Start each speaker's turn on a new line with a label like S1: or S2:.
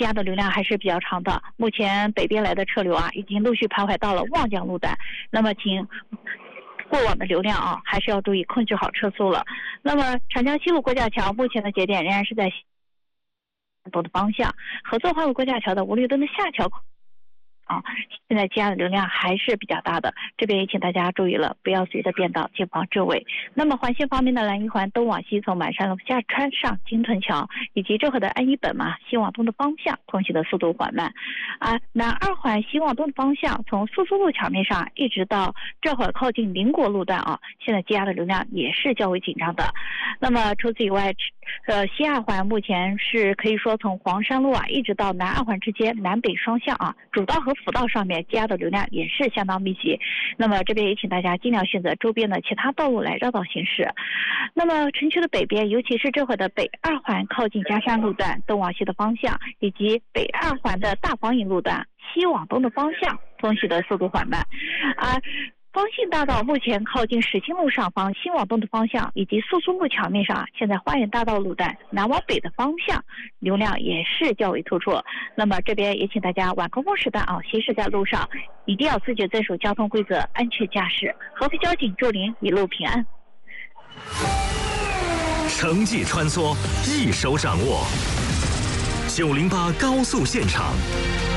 S1: 积压的流量还是比较长的。目前北边来的车流啊，已经陆续徘徊到了望江路段。那么请过往的流量啊，还是要注意控制好车速了。那么长江西路过架桥目前的节点仍然是在东的方向，合作花路过架桥的五里墩的下桥现在积压的流量还是比较大的，这边也请大家注意了，不要随着变道前方正位。那么环线方面的南一环东往西从满山路下穿上金屯桥，以及这会的安一本西往东的方向通行的速度缓慢。南二环西往东的方向从苏苏路桥面上一直到这会靠近邻国路段现在积压的流量也是较为紧张的。那么除此以外，西二环目前是可以说从黄山路一直到南二环之间南北双向主道和辅道上面积压的流量也是相当密集。那么这边也请大家尽量选择周边的其他道路来绕道行驶。那么城区的北边，尤其是这会的北二环靠近嘉山路段东往西的方向，以及北二环的大黄营路段西往东的方向通行的速度缓慢。方信大道目前靠近始兴路上方西往东的方向，以及苏苏路桥面上现在花园大道路段南往北的方向流量也是较为突出。那么这边也请大家晚高峰时段行驶在路上一定要自觉遵守交通规则，安全驾驶。合肥交警祝您一路平安。
S2: 城际穿梭，一手掌握。908高速现场。